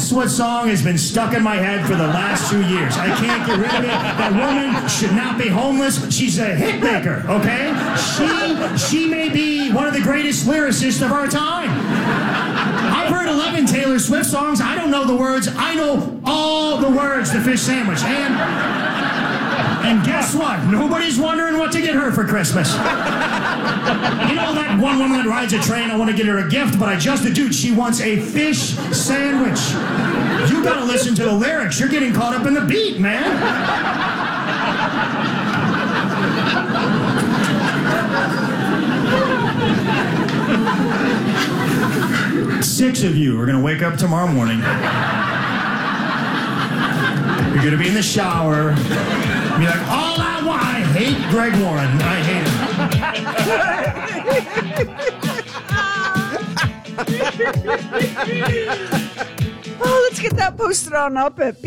Guess what song has been stuck in my head for the last 2 years? I can't get rid of it. That woman should not be homeless. She's a hit maker, okay? She may be one of the greatest lyricists of our time. I've heard 11 Taylor Swift songs. I don't know the words. I know all the words to Fish Sandwich. And guess what? Nobody's wondering what to get her for Christmas. You know that one woman that rides a train, I want to get her a gift, but I just dude, she wants a fish sandwich. You gotta listen to the lyrics. You're getting caught up in the beat, man. 6 of you are gonna wake up tomorrow morning. You're gonna be in the shower. Be like, I hate Greg Warren. I hate him. Oh, let's get that posted on up at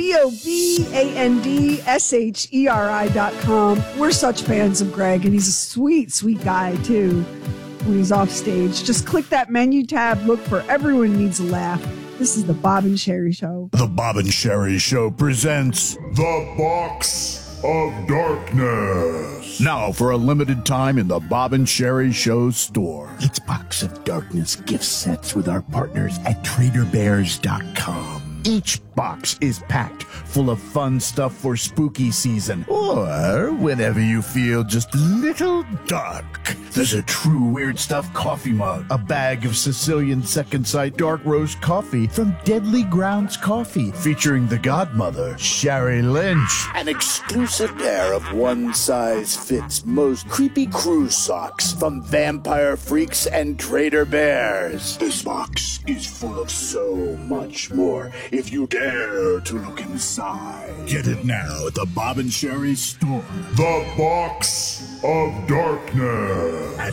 BOBANDSHERI.com. We're such fans of Greg, and he's a sweet, sweet guy, too, when he's off stage. Just click that menu tab, look for Everyone Needs a Laugh. This is the Bob and Sherry Show. The Bob and Sherry Show presents The Box of Darkness. Now for a limited time in the Bob and Sherry Show store. It's Box of Darkness gift sets with our partners at TraderBears.com. Each box is packed full of fun stuff for spooky season, or whenever you feel just a little dark. There's a true Weird Stuff coffee mug, a bag of Sicilian Second Sight dark roast coffee from Deadly Grounds Coffee, featuring the godmother, Sherry Lynch, an exclusive pair of one-size-fits most creepy cruise socks from Vampire Freaks and Trader Bears. This box is full of so much more if you dare to look inside. Get it now at the Bob and Sherry store. The Box of Darkness at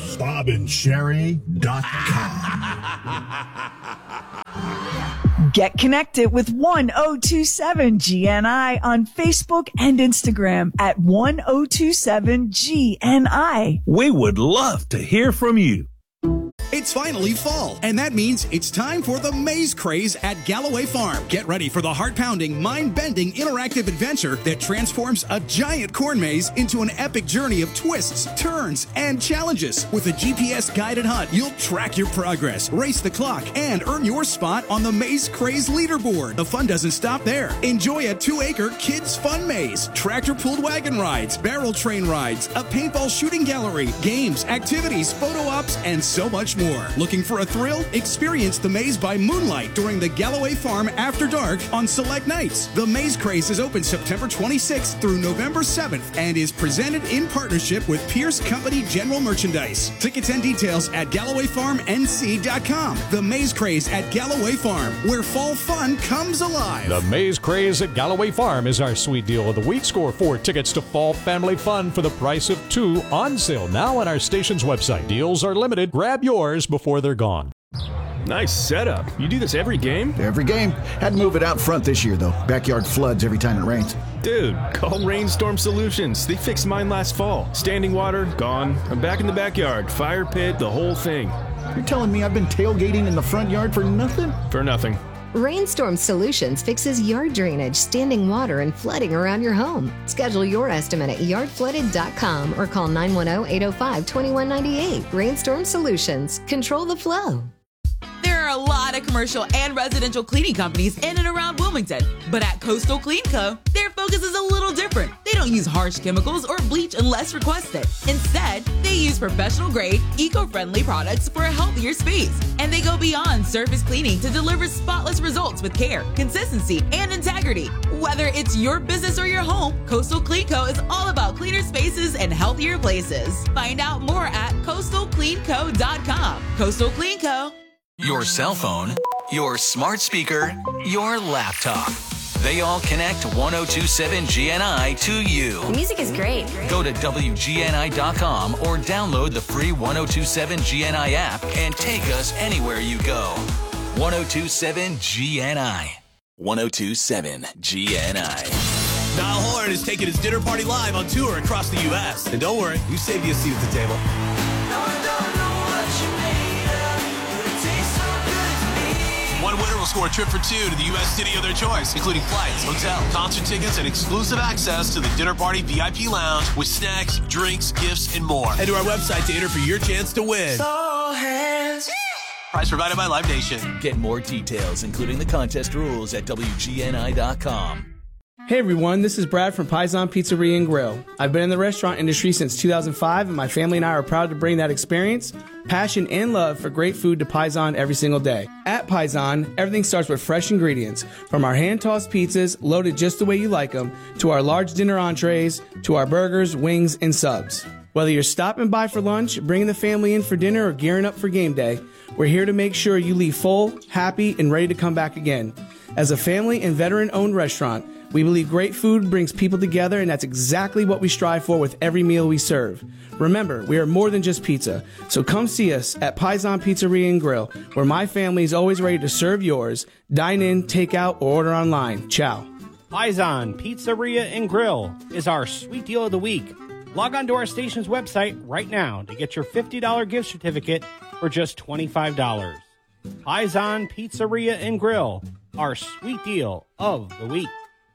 BobandSherry.com. Get connected with 1027 GNI on Facebook and Instagram at 1027 GNI. We would love to hear from you. It's finally fall, and that means it's time for the Maze Craze at Galloway Farm. Get ready for the heart-pounding, mind-bending, interactive adventure that transforms a giant corn maze into an epic journey of twists, turns, and challenges. With a GPS-guided hunt, you'll track your progress, race the clock, and earn your spot on the Maze Craze leaderboard. The fun doesn't stop there. Enjoy a 2-acre kids' fun maze, tractor-pulled wagon rides, barrel train rides, a paintball shooting gallery, games, activities, photo ops, and so much more. Looking for a thrill? Experience the maze by moonlight during the Galloway Farm After Dark on select nights. The Maze Craze is open September 26th through November 7th and is presented in partnership with Pierce Company General Merchandise. Tickets and details at GallowayFarmNC.com. The Maze Craze at Galloway Farm, where fall fun comes alive. The Maze Craze at Galloway Farm is our sweet deal of the week. Score 4 tickets to fall family fun for the price of 2 on sale now on our station's website. Deals are limited. Grab yours before they're gone. Nice setup. You do this every game? Every game. Had to move it out front this year, though. Backyard floods every time it rains. Dude, call Rainstorm Solutions. They fixed mine last fall. Standing water, gone. I'm back in the backyard. Fire pit, the whole thing. You're telling me I've been tailgating in the front yard for nothing? For nothing. Rainstorm Solutions fixes yard drainage, standing water, and flooding around your home. Schedule your estimate at yardflooded.com or call 910-805-2198. Rainstorm Solutions. Control the flow. There are a lot of commercial and residential cleaning companies in and around Wilmington, but at Coastal Clean Co., their focus is a little different. They don't use harsh chemicals or bleach unless requested. Instead, they use professional-grade, eco-friendly products for a healthier space, and they go beyond surface cleaning to deliver spotless results with care, consistency, and integrity. Whether it's your business or your home, Coastal Clean Co. is all about cleaner spaces and healthier places. Find out more at coastalcleanco.com. Coastal Clean Co. Your cell phone, your smart speaker, your laptop. They all connect 1027 GNI to you. The music is great. Go to WGNI.com or download the free 1027 GNI app and take us anywhere you go. 1027 GNI. 1027 GNI. Niall Horan is taking his dinner party live on tour across the U.S. And don't worry, you saved you a seat at the table. One winner will score a trip for two to the U.S. city of their choice, including flights, hotel, concert tickets, and exclusive access to the dinner party VIP lounge with snacks, drinks, gifts, and more. Head to our website to enter for your chance to win. Prize provided by Live Nation. Get more details, including the contest rules, at WGNI.com. Hey everyone, this is Brad from Paisan Pizzeria and Grill. I've been in the restaurant industry since 2005, and my family and I are proud to bring that experience, passion, and love for great food to Paisan every single day. At Paisan, everything starts with fresh ingredients, from our hand-tossed pizzas, loaded just the way you like them, to our large dinner entrees, to our burgers, wings, and subs. Whether you're stopping by for lunch, bringing the family in for dinner, or gearing up for game day, we're here to make sure you leave full, happy, and ready to come back again. As a family and veteran-owned restaurant, we believe great food brings people together, and that's exactly what we strive for with every meal we serve. Remember, we are more than just pizza, so come see us at Paisan Pizzeria and Grill, where my family is always ready to serve yours. Dine in, take out, or order online. Ciao. Paisan Pizzeria and Grill is our sweet deal of the week. Log on to our station's website right now to get your $50 gift certificate for just $25. Paisan Pizzeria and Grill, our sweet deal of the week.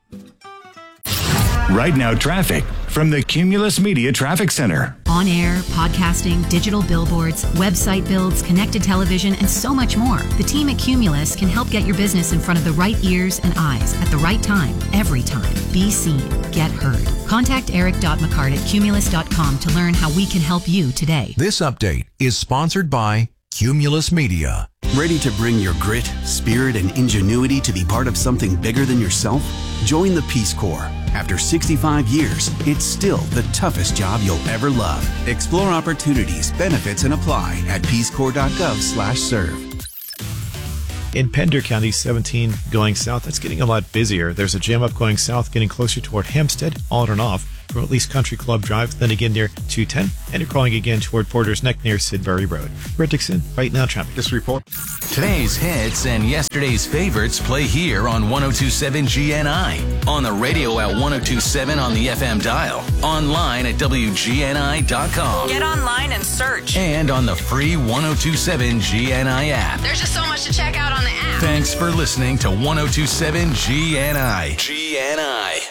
Right now, traffic from the Cumulus Media Traffic Center. On air, podcasting, digital billboards, website builds, connected television, and so much more. The team at Cumulus can help get your business in front of the right ears and eyes at the right time, every time. Be seen, get heard. Contact eric.mccart at cumulus.com to learn how we can help you today. This update is sponsored by Cumulus Media. Ready to bring your grit, spirit, and ingenuity to be part of something bigger than yourself? Join the Peace Corps. After 65 years, it's still the toughest job you'll ever love. Explore opportunities, benefits, and apply at peacecorps.gov/serve. In Pender County 17 going south, that's getting a lot busier. There's a jam up going south, getting closer toward Hempstead, on and off from at least Country Club Drive, then again near 210, and you're crawling again toward Porter's Neck near Sidbury Road. Brett Dixon, Right Now Traffic. This report. Today's hits and yesterday's favorites play here on 102.7 GNI, on the radio at 102.7 on the FM dial, online at WGNI.com. Get online and search. And on the free 102.7 GNI app. There's just so much to check out on the app. Thanks for listening to 102.7 GNI. GNI.